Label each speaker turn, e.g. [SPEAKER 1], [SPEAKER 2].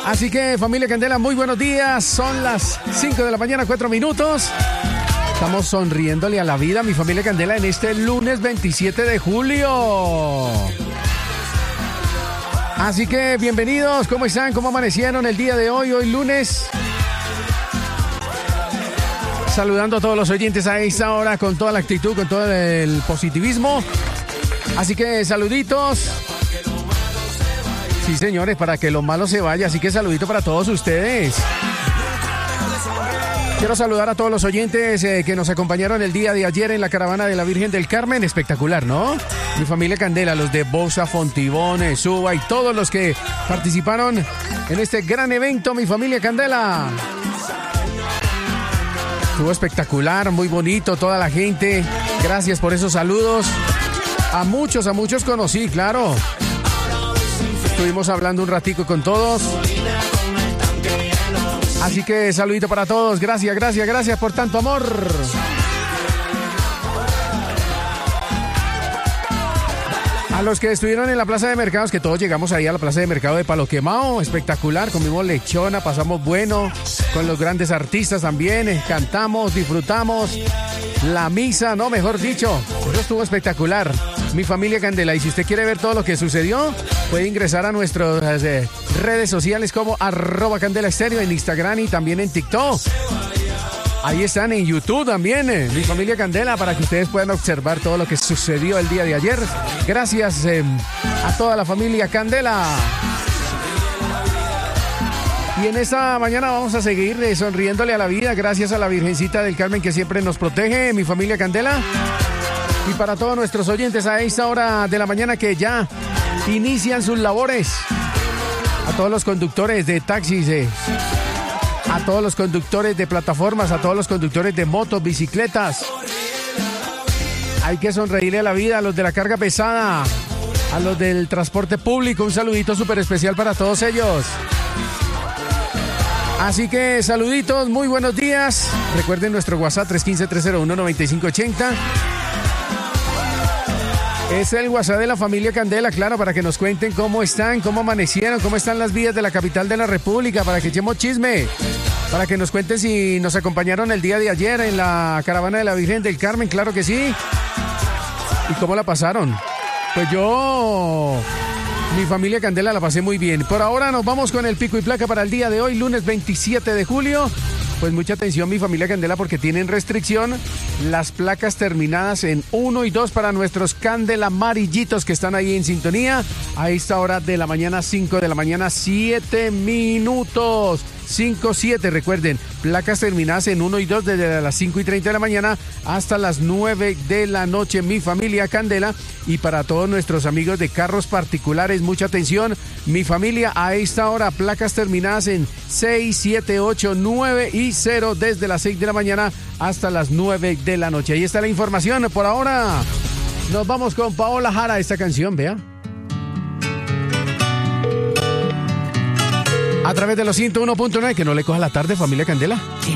[SPEAKER 1] Así que, familia Candela, muy buenos días. Son las 5 de la mañana, 4 minutos. Estamos sonriéndole a la vida, mi familia Candela, en este lunes 27 de julio. Así que, bienvenidos. ¿Cómo están? ¿Cómo amanecieron el día de hoy? Hoy lunes. Saludando a todos los oyentes a esta hora con toda la actitud, con todo el positivismo. Así que, saluditos. Sí, señores, para que lo malo se vaya. Así que saludito para todos ustedes. Quiero saludar a todos los oyentes que nos acompañaron el día de ayer en la caravana de la Virgen del Carmen. Espectacular, ¿no? Mi familia Candela, los de Bosa, Fontibón, Suba y todos los que participaron en este gran evento, mi familia Candela. Estuvo espectacular, muy bonito, toda la gente. Gracias por esos saludos. A muchos conocí, claro. Estuvimos hablando un ratico con todos. Así que saludito para todos. Gracias por tanto amor. A los que estuvieron en la plaza de mercados, que todos llegamos ahí a la plaza de mercado de Palo Quemado, espectacular, comimos lechona, pasamos bueno, con los grandes artistas también, cantamos, disfrutamos, la misa, no, mejor dicho, eso estuvo espectacular. Mi familia Candela, y si usted quiere ver todo lo que sucedió, puede ingresar a nuestras redes sociales como @CandelaEstereo en Instagram y también en TikTok. Ahí están en YouTube también, mi familia Candela, para que ustedes puedan observar todo lo que sucedió el día de ayer. Gracias a toda la familia Candela. Y en esta mañana vamos a seguir sonriéndole a la vida, gracias a la Virgencita del Carmen que siempre nos protege, mi familia Candela. Y para todos nuestros oyentes a esta hora de la mañana que ya inician sus labores, a todos los conductores de taxis, a todos los conductores de plataformas, a todos los conductores de motos, bicicletas. Hay que sonreírle a la vida, a los de la carga pesada, a los del transporte público. Un saludito súper especial para todos ellos. Así que saluditos, muy buenos días. Recuerden nuestro WhatsApp 315-301-9580. Es el WhatsApp de la familia Candela, claro, para que nos cuenten cómo están, cómo amanecieron, cómo están las vías de la capital de la República, para que echemos chisme, para que nos cuenten si nos acompañaron el día de ayer en la caravana de la Virgen del Carmen, claro que sí. ¿Y cómo la pasaron? Pues mi familia Candela la pasé muy bien. Por ahora nos vamos con el pico y placa para el día de hoy, lunes 27 de julio. Pues mucha atención, mi familia Candela, porque tienen restricción las placas terminadas en 1 y 2 para nuestros Candela amarillitos que están ahí en sintonía a esta hora de la mañana, 5 de la mañana, 7 minutos. 5-7, recuerden, placas terminadas en 1 y 2 desde las 5:30 de la mañana hasta las 9 de la noche, mi familia Candela. Y para todos nuestros amigos de carros particulares, mucha atención, mi familia, a esta hora, placas terminadas en 6, 7, 8, 9 y 0 desde las 6 de la mañana hasta las 9 de la noche. Ahí está la información. Por ahora, nos vamos con Paola Jara, esta canción, vea. A través de los 101.9, que no le coja la tarde, familia Candela.